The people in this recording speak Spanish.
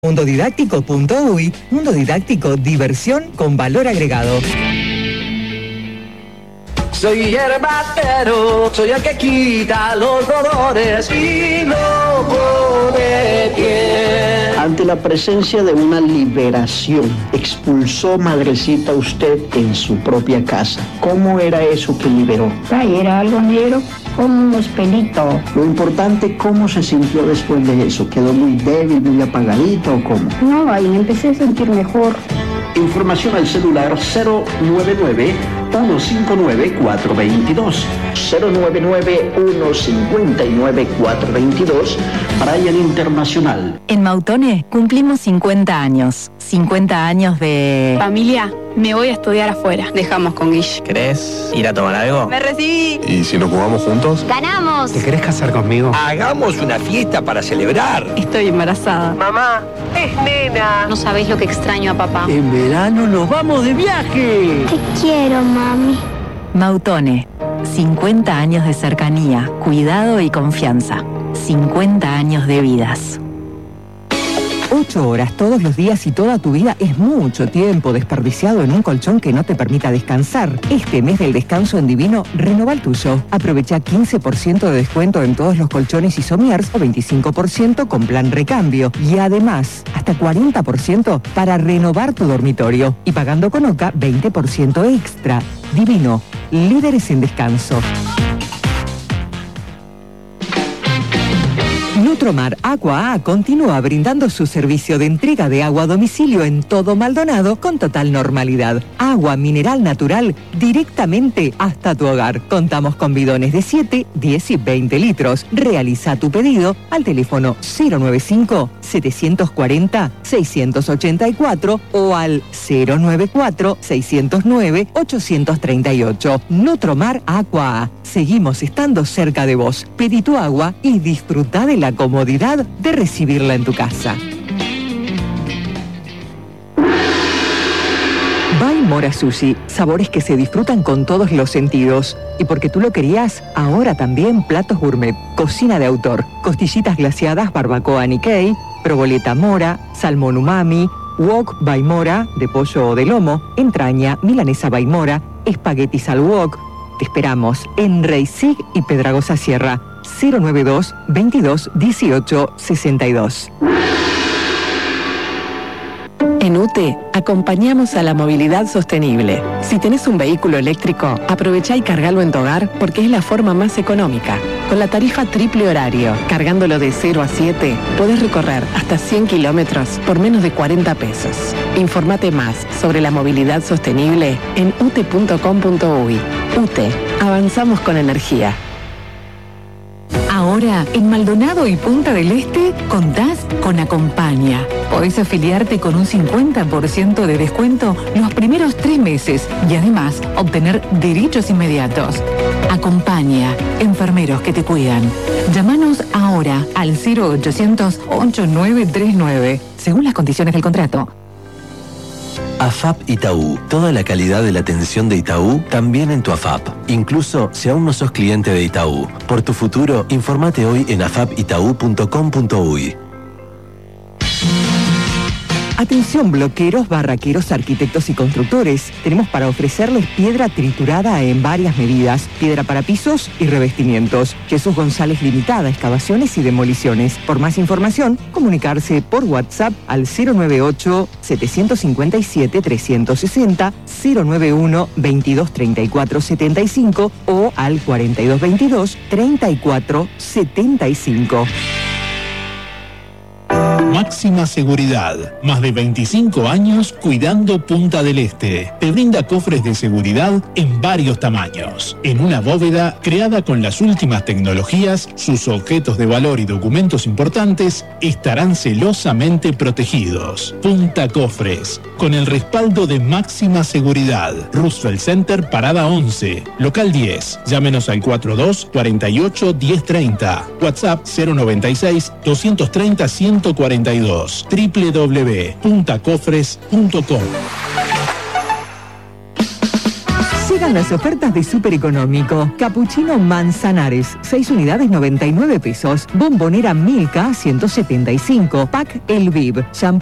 Mundodidáctico.uy, Mundo Didáctico, diversión con valor agregado. Soy herbatero, soy el que quita los dolores y no pone pie. Ante la presencia de una liberación, expulsó, madrecita, usted en su propia casa. ¿Cómo era eso que liberó? Ay, era algo negro, como unos pelitos. Lo importante, ¿cómo se sintió después de eso? ¿Quedó muy débil, muy apagadito o cómo? No, ahí me empecé a sentir mejor. Información al celular 099-159-422. 099-159-422. Brian Internacional. En Mautone cumplimos 50 años. 50 años de... Familia, me voy a estudiar afuera. Dejamos con Guille. ¿Querés ir a tomar algo? ¡Me recibí! ¿Y si nos jugamos juntos? ¡Ganamos! ¿Te querés casar conmigo? Hagamos una fiesta para celebrar. Estoy embarazada. Mamá, es nena. No sabés lo que extraño a papá. En verano nos vamos de viaje. Te quiero, mami. Mautone, 50 años de cercanía, cuidado y confianza. 50 años de vidas. 8 horas todos los días y toda tu vida es mucho tiempo desperdiciado en un colchón que no te permita descansar. Este mes del descanso en Divino, renova el tuyo. Aprovecha 15% de descuento en todos los colchones y somiers o 25% con plan recambio. Y además, hasta 40% para renovar tu dormitorio. Y pagando con OCA, 20% extra. Divino, líderes en descanso. Nutromar Agua A continúa brindando su servicio de entrega de agua a domicilio en todo Maldonado con total normalidad. Agua mineral natural directamente hasta tu hogar. Contamos con bidones de 7, 10 y 20 litros. Realiza tu pedido al teléfono 095-740-684 o al 094-609-838. Nutromar Agua A. Seguimos estando cerca de vos. Pedí tu agua y disfruta de la comodidad de recibirla en tu casa. Baimora Sushi, sabores que se disfrutan con todos los sentidos. Y porque tú lo querías, ahora también platos gourmet, cocina de autor, costillitas glaseadas barbacoa Nikkei, proboleta mora, salmón umami, wok Baimora de pollo o de lomo, entraña, milanesa Baimora, espaguetis al wok. Te esperamos en Reisig y Pedragosa Sierra. 092 22 18 62. En UTE acompañamos a la movilidad sostenible. Si tenés un vehículo eléctrico, aprovechá y cargalo en tu hogar porque es la forma más económica. Con la tarifa triple horario, cargándolo de 0 a 7, podés recorrer hasta 100 kilómetros por menos de 40 pesos. Informate más sobre la movilidad sostenible en ute.com.uy. UTE, avanzamos con energía. Ahora, en Maldonado y Punta del Este, contás con Acompaña. Podés afiliarte con un 50% de descuento los primeros 3 meses y además obtener derechos inmediatos. Acompaña, enfermeros que te cuidan. Llámanos ahora al 0800-8939, según las condiciones del contrato. AFAP Itaú. Toda la calidad de la atención de Itaú también en tu AFAP. Incluso si aún no sos cliente de Itaú. Por tu futuro, informate hoy en afapitau.com.uy. Atención bloqueros, barraqueros, arquitectos y constructores. Tenemos para ofrecerles piedra triturada en varias medidas, piedra para pisos y revestimientos. Jesús González Limitada, excavaciones y demoliciones. Por más información, comunicarse por WhatsApp al 098-757-360, 091-2234-75 o al 4222-3475. Máxima seguridad. Más de 25 años cuidando Punta del Este. Te brinda cofres de seguridad en varios tamaños. En una bóveda creada con las últimas tecnologías, sus objetos de valor y documentos importantes estarán celosamente protegidos. Punta Cofres. Con el respaldo de Máxima Seguridad. Roosevelt Center, Parada 11. Local 10. Llámenos al 42 48 1030. WhatsApp 096 230 142. www.puntacofres.com. Llegan las ofertas de Súper Económico. Capuchino Manzanares, 6 unidades 99 pesos. Bombonera Milka 175. Pack El Viv. Shampoo